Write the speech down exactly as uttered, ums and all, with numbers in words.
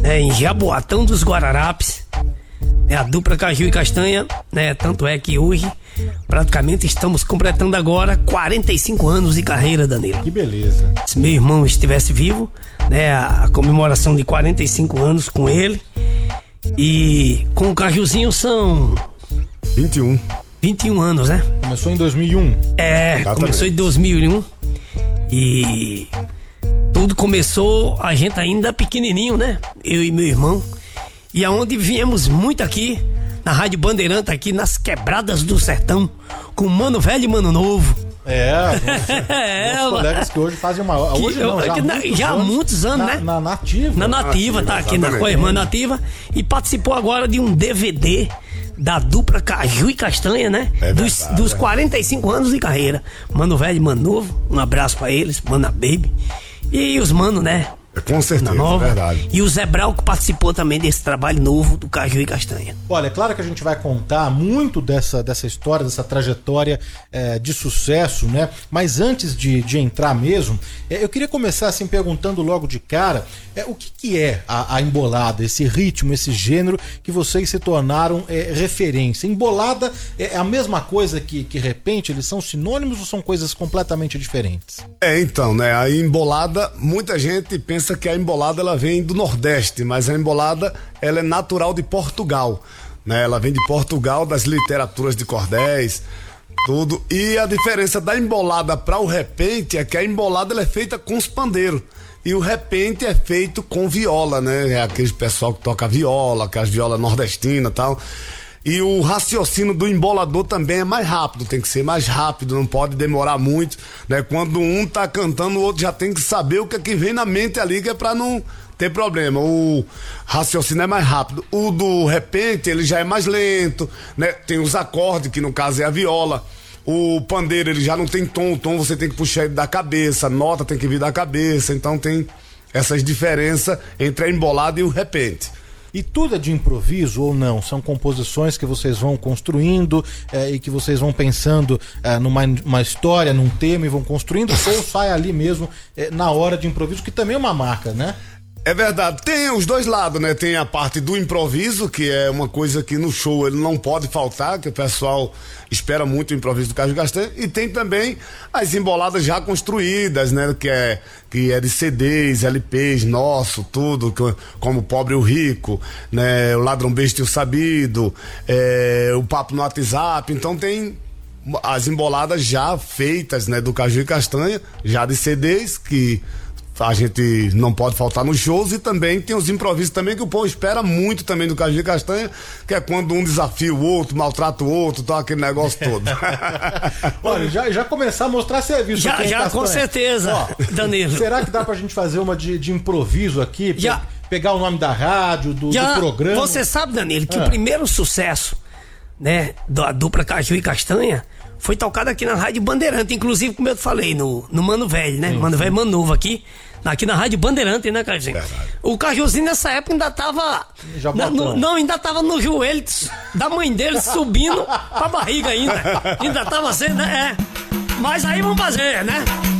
né, em Jaboatão dos Guararapes, é a dupla Caju e Castanha, né? Tanto é que hoje praticamente estamos completando agora quarenta e cinco anos de carreira, Danilo. Que beleza. Se meu irmão estivesse vivo, né, a comemoração de quarenta e cinco anos com ele. E com o Cajuzinho são vinte e um. vinte e um anos, né? Começou em dois mil e um. É, Exatamente. Começou em dois mil e um. E tudo começou a gente ainda pequenininho, né? Eu e meu irmão. E aonde viemos muito aqui, na Rádio Bandeirante, aqui nas Quebradas do Sertão, com Mano Velho e Mano Novo. É, É, os colegas que hoje fazem uma... Hoje Que- não, já, que há na- muitos já há anos, muitos anos, na, né? Na nativa. Na Nativa, tá aqui na, exatamente. com a irmã Nativa. E participou agora de um D V D da dupla Caju e Castanha, né? É dos, verdade, dos é. quarenta e cinco anos de carreira. Mano Velho e Mano Novo, um abraço pra eles, Mana Baby. E os mano, né? Com certeza, Na nova. é verdade. E o Zé Brau que participou também desse trabalho novo do Caju e Castanha. Olha, é claro que a gente vai contar muito dessa, dessa história, dessa trajetória é, de sucesso, né? Mas antes de, de entrar mesmo, é, eu queria começar assim perguntando logo de cara é, o que, que é a, a embolada, esse ritmo, esse gênero que vocês se tornaram é, referência. Embolada é a mesma coisa que, que repente? Eles são sinônimos ou são coisas completamente diferentes? É, então, né, a embolada, muita gente pensa que a embolada ela vem do Nordeste, mas a embolada ela é natural de Portugal, né? Ela vem de Portugal, das literaturas de cordéis, tudo. E a diferença da embolada para o repente é que a embolada ela é feita com os pandeiros e o repente é feito com viola, né? É aquele pessoal que toca viola, aquelas violas nordestinas e tal. E o raciocínio do embolador também é mais rápido, tem que ser mais rápido, não pode demorar muito, né? Quando um tá cantando, o outro já tem que saber o que é que vem na mente ali, que é pra não ter problema. O raciocínio é mais rápido. O do repente, ele já é mais lento, né? Tem os acordes, que no caso é a viola. O pandeiro, ele já não tem tom, o tom você tem que puxar ele da cabeça, a nota tem que vir da cabeça, então tem essas diferenças entre a embolada e o repente. E tudo é de improviso ou não? São composições que vocês vão construindo é, e que vocês vão pensando é, numa uma história, num tema e vão construindo, ou sai ali mesmo é, na hora de improviso, que também é uma marca, né? É verdade, tem os dois lados, né? Tem a parte do improviso, que é uma coisa que no show ele não pode faltar, que o pessoal espera muito o improviso do Caju e Castanha, e tem também as emboladas já construídas, né? Que é, que é de C Ds, L Ps, nosso, tudo, que, como o Pobre e o Rico, né? O Ladrão Besta e o Sabido, é, o Papo no WhatsApp, então tem as emboladas já feitas, né? Do Caju e Castanha, já de C Ds, que a gente não pode faltar nos shows, e também tem os improvisos também que o povo espera muito também do Caju e Castanha, que é quando um desafia o outro, maltrata o outro, tá aquele negócio todo. Olha, já, já começar a mostrar serviço. Já, aqui, hein, já Castanha? com certeza, Ó, Danilo. será que dá pra gente fazer uma de, de improviso aqui? Pe- Já. Pegar o nome da rádio, do, Já, do programa? Você sabe, Danilo, que Ah. o primeiro sucesso, né, da dupla Caju e Castanha foi tocado aqui na Rádio Bandeirante, inclusive, como eu te falei, no, no Mano Velho, né? Mano Velho, Mano Novo aqui, aqui na Rádio Bandeirante, né, Cajuzinho? Verdade. O Cajuzinho nessa época ainda tava... Já na- no- botão. não, ainda tava no joelho da mãe dele subindo pra barriga ainda. Ainda tava sendo, né? É. Mas aí vamos fazer, né?